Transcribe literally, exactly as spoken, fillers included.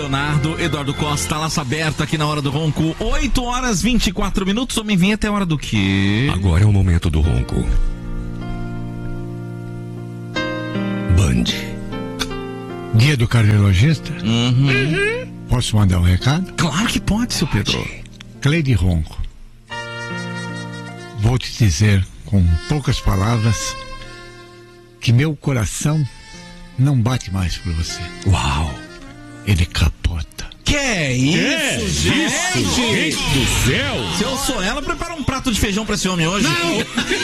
Leonardo, Eduardo Costa, laço aberto aqui na Hora do Ronco, oito horas e vinte e quatro minutos, homem vem até a hora do quê? Agora é o momento do ronco. Band. Dia do cardiologista? Uhum. Uhum. Posso mandar um recado? Claro que pode, seu Pedro. Cleide Ronco. Vou te dizer com poucas palavras que meu coração não bate mais por você. Uau! Ele capota. Que é isso, gente? Gente do céu! Se eu sou ela, prepara um prato de feijão pra esse homem hoje. Não!